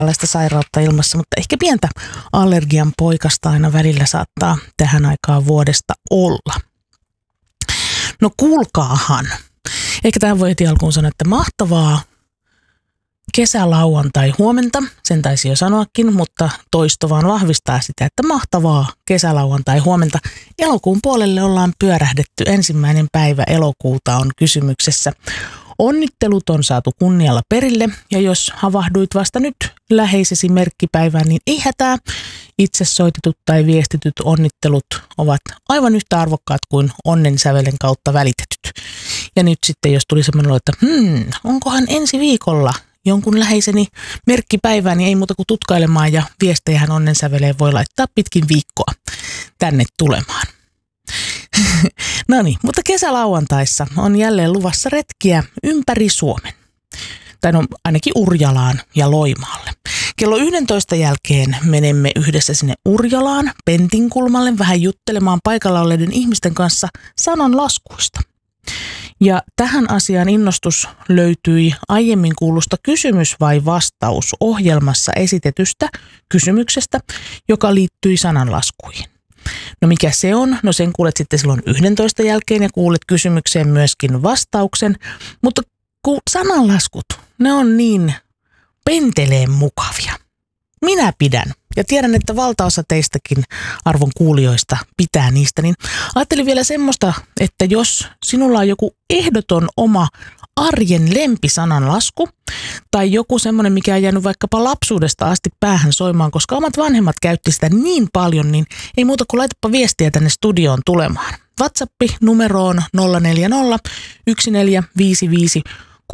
tällaista sairautta ilmassa, mutta ehkä pientä allergian poikasta aina välillä saattaa tähän aikaan vuodesta olla. No kuulkaahan. Ehkä tähän voi heti alkuun sanoa, että mahtavaa kesälauantai huomenta. Sen taisi jo sanoakin, mutta toisto vaan vahvistaa sitä, että mahtavaa kesälauantai huomenta. Elokuun puolelle ollaan pyörähdetty. 1. päivä elokuuta on kysymyksessä. Onnittelut on saatu kunnialla perille ja jos havahduit vasta nyt läheisesi merkkipäivään, niin ei hätää. Itse soitetut tai viestityt onnittelut ovat aivan yhtä arvokkaat kuin onnensävelen kautta välitetyt. Ja nyt sitten, jos tuli semmoinen, että onkohan ensi viikolla jonkun läheiseni merkkipäivää, niin ei muuta kuin tutkailemaan ja viestejähän onnensäveleen voi laittaa pitkin viikkoa tänne tulemaan. No niin, mutta kesälauantaissa on jälleen luvassa retkiä ympäri Suomen. Tai no ainakin Urjalaan ja Loimaalle. Kello 11 jälkeen menemme yhdessä sinne Urjalaan, Pentinkulmalle, vähän juttelemaan paikalla olleiden ihmisten kanssa sananlaskuista. Ja tähän asiaan innostus löytyi aiemmin kuulusta kysymys vai vastaus ohjelmassa esitetystä kysymyksestä, joka liittyi sananlaskuihin. No mikä se on? No sen kuulet sitten silloin 11 jälkeen ja kuulet kysymykseen myöskin vastauksen, mutta kun sananlaskut, ne on niin penteleen mukavia. Minä pidän ja tiedän, että valtaosa teistäkin arvon kuulijoista pitää niistä, niin ajattelin vielä semmoista, että jos sinulla on joku ehdoton oma arjen lempisananlasku tai joku semmoinen, mikä on jäänyt vaikkapa lapsuudesta asti päähän soimaan, koska omat vanhemmat käytti sitä niin paljon, niin ei muuta kuin laitapa viestiä tänne studioon tulemaan. WhatsApp numeroon 040 1455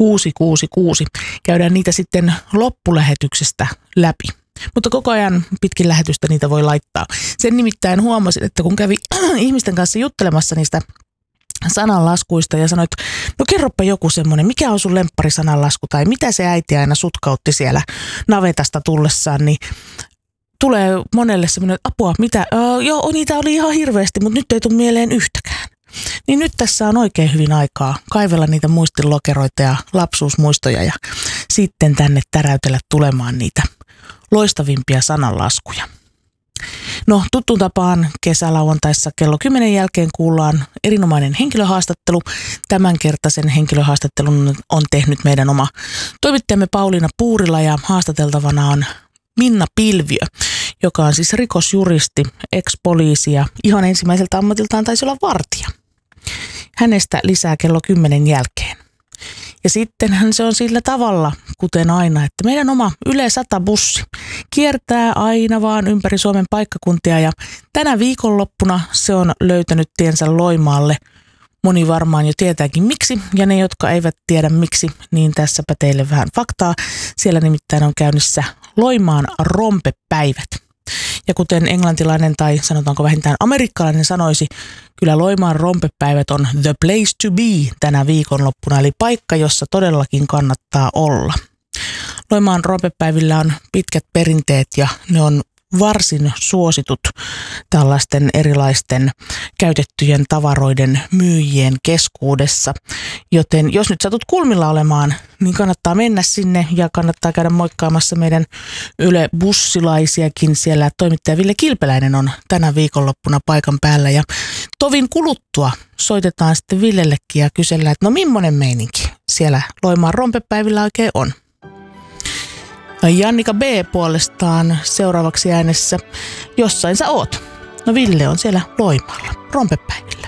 666. Käydään niitä sitten loppulähetyksestä läpi. Mutta koko ajan pitkin lähetystä niitä voi laittaa. Sen nimittäin huomasin, että kun kävi ihmisten kanssa juttelemassa niistä sananlaskuista ja sanoit, no kerropa joku semmoinen, mikä on sun lempparisananlasku tai mitä se äiti aina sutkautti siellä navetasta tullessaan, niin tulee monelle semmoinen, apua, mitä? Joo, niitä oli ihan hirveästi, mutta nyt ei tule mieleen yhtäkään. Niin nyt tässä on oikein hyvin aikaa kaivella niitä muistilokeroita ja lapsuusmuistoja ja sitten tänne täräytellä tulemaan niitä loistavimpia sananlaskuja. No tuttuun tapaan kesälauantaissa kello 10 jälkeen kuullaan erinomainen henkilöhaastattelu. Tämänkertaisen henkilöhaastattelun on tehnyt meidän oma toimittajamme Pauliina Puurila ja haastateltavana on Minna Pilviö, joka on siis rikosjuristi, ex-poliisi ja ihan ensimmäiseltä ammatiltaan taisi olla vartija. Hänestä lisää kello 10 jälkeen. Ja sittenhän se on sillä tavalla, kuten aina, että meidän oma Yle 100-bussi kiertää aina vaan ympäri Suomen paikkakuntia ja tänä viikonloppuna se on löytänyt tiensä Loimaalle. Moni varmaan jo tietääkin miksi ja ne, jotka eivät tiedä miksi, niin tässäpä teille vähän faktaa. Siellä nimittäin on käynnissä Loimaan rompepäivät. Ja kuten englantilainen tai sanotaanko vähintään amerikkalainen sanoisi, kyllä Loimaan rompepäivät on the place to be tänä viikonloppuna, eli paikka, jossa todellakin kannattaa olla. Loimaan rompepäivillä on pitkät perinteet ja ne on varsin suositut tällaisten erilaisten käytettyjen tavaroiden myyjien keskuudessa. Joten jos nyt satut kulmilla olemaan, niin kannattaa mennä sinne ja kannattaa käydä moikkaamassa meidän Yle-bussilaisiakin. Siellä toimittaja Ville Kilpeläinen on tänä viikonloppuna paikan päällä ja tovin kuluttua soitetaan sitten Villellekin ja kysellään, että no millainen meininki siellä Loimaan rompepäivillä oikein on. Jannika B. puolestaan seuraavaksi äänessä. Jossain sä oot. No Ville on siellä Loimaalla rompepäivillä.